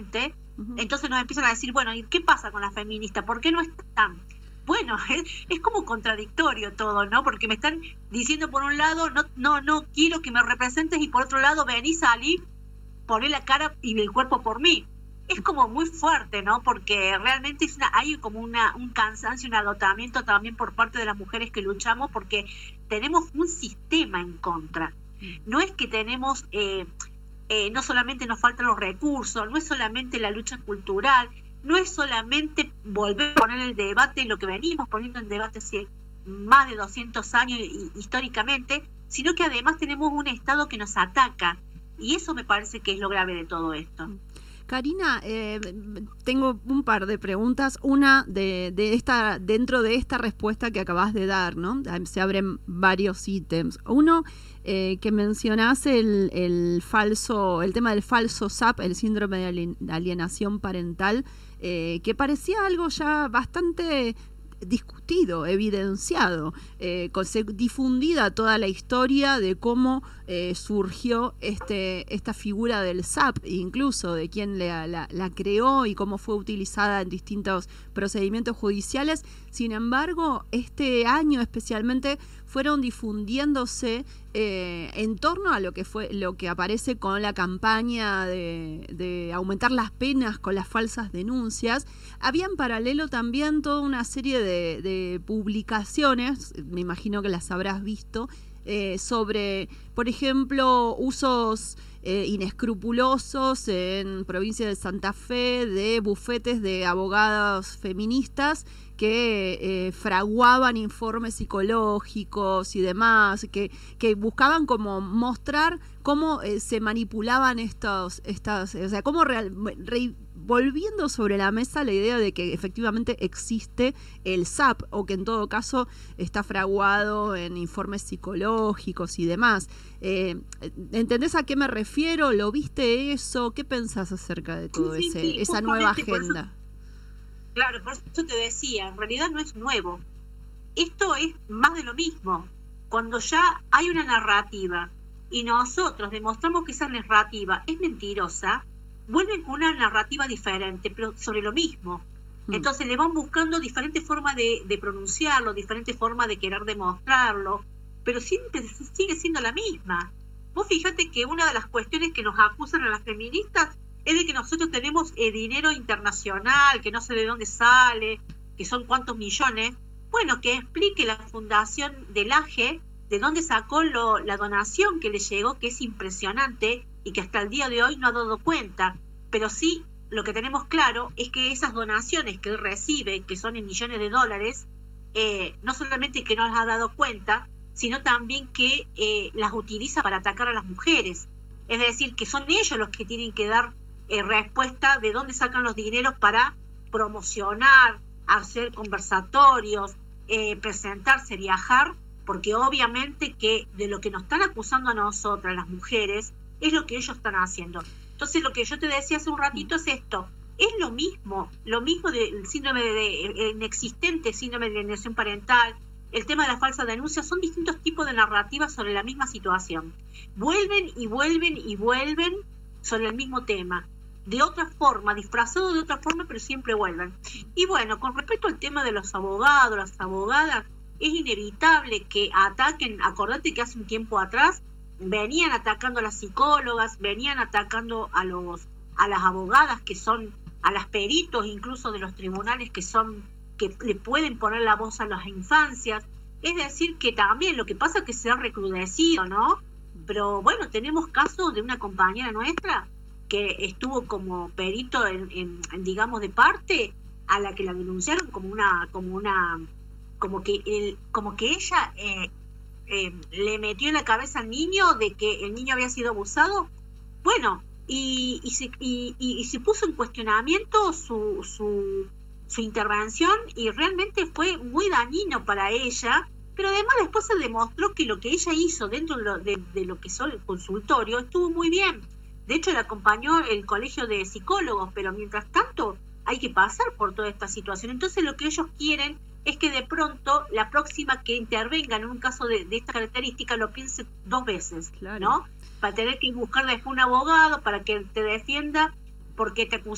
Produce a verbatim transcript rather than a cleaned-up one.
Uh-huh. Entonces nos empiezan a decir, bueno, ¿y qué pasa con las feministas? ¿Por qué no están? Bueno, es, es como contradictorio todo, ¿no? Porque me están diciendo por un lado, no no no quiero que me representes, y por otro lado, vení, salí, poné la cara y el cuerpo por mí. Es como muy fuerte, ¿no? Porque realmente es una, hay como una, un cansancio, un agotamiento también por parte de las mujeres que luchamos, porque tenemos un sistema en contra. No es que tenemos, eh, eh, no solamente nos faltan los recursos, no es solamente la lucha cultural, no es solamente volver a poner el debate, lo que venimos poniendo en debate hace más de doscientos años y, históricamente, sino que además tenemos un Estado que nos ataca, y eso me parece que es lo grave de todo esto. Karina, eh, tengo un par de preguntas. Una de, de esta, dentro de esta respuesta que acabas de dar, ¿no? Se abren varios ítems. Uno, eh, que mencionás el, el falso, el tema del falso S A P, el síndrome de alienación parental, eh, que parecía algo ya bastante discutido, evidenciado, eh, difundida toda la historia de cómo eh, surgió este esta figura del S A P, incluso de quién la, la, la creó y cómo fue utilizada en distintos procedimientos judiciales. Sin embargo, este año especialmente fueron difundiéndose eh, en torno a lo que fue lo que aparece con la campaña de, de aumentar las penas con las falsas denuncias. Había en paralelo también toda una serie de, de publicaciones, me imagino que las habrás visto, eh, sobre, por ejemplo, usos eh, inescrupulosos en provincia de Santa Fe de bufetes de abogadas feministas que eh, fraguaban informes psicológicos y demás, que, que buscaban como mostrar cómo eh, se manipulaban estos, estas, o sea, cómo real, re, volviendo sobre la mesa la idea de que efectivamente existe el S A P, o que en todo caso está fraguado en informes psicológicos y demás. Eh, ¿Entendés a qué me refiero? ¿Lo viste eso? ¿Qué pensás acerca de todo sí, sí, ese, sí, esa nueva agenda? Claro, por eso te decía, en realidad no es nuevo. Esto es más de lo mismo. Cuando ya hay una narrativa y nosotros demostramos que esa narrativa es mentirosa, vuelven con una narrativa diferente, pero sobre lo mismo. Entonces le van buscando diferentes formas de, de pronunciarlo, diferentes formas de querer demostrarlo, pero siempre sigue siendo la misma. Vos fíjate que una de las cuestiones que nos acusan a las feministas es de que nosotros tenemos eh, dinero internacional, que no sé de dónde sale, que son cuántos millones. Bueno, que explique la fundación del A G E de dónde sacó lo, la donación que le llegó, que es impresionante y que hasta el día de hoy no ha dado cuenta. Pero sí, lo que tenemos claro es que esas donaciones que él recibe, que son en millones de dólares, eh, no solamente que no las ha dado cuenta, sino también que eh, las utiliza para atacar a las mujeres. Es decir, que son ellos los que tienen que dar Eh, respuesta de dónde sacan los dineros para promocionar, hacer conversatorios, eh, presentarse, viajar, porque obviamente que de lo que nos están acusando a nosotras, las mujeres, es lo que ellos están haciendo. Entonces lo que yo te decía hace un ratito es esto, es lo mismo, lo mismo del síndrome de, de inexistente, síndrome de alienación parental, el tema de la falsa denuncia, son distintos tipos de narrativas sobre la misma situación. Vuelven y vuelven y vuelven sobre el mismo tema, de otra forma, disfrazado de otra forma, pero siempre vuelven. Y bueno, con respecto al tema de los abogados, las abogadas, es inevitable que ataquen. Acordate que hace un tiempo atrás venían atacando a las psicólogas, venían atacando a los a las abogadas que son, a las peritos incluso de los tribunales que son, que le pueden poner la voz a las infancias. Es decir, que también lo que pasa es que se ha recrudecido, ¿no? Pero bueno, tenemos casos de una compañera nuestra que estuvo como perito en, en, en digamos de parte, a la que la denunciaron como una como una como que el como que ella eh, eh, le metió en la cabeza al niño de que el niño había sido abusado. Bueno, y, y, se, y, y, y se puso en cuestionamiento su, su su intervención, y realmente fue muy dañino para ella. Pero además después se demostró que lo que ella hizo dentro de lo, de, de lo que son el consultorio estuvo muy bien. De hecho, le acompañó el colegio de psicólogos, pero mientras tanto hay que pasar por toda esta situación. Entonces lo que ellos quieren es que de pronto la próxima que intervenga en un caso de, de esta característica lo piense dos veces, claro, ¿no? Para tener que buscar después un abogado para que te defienda porque te acusaron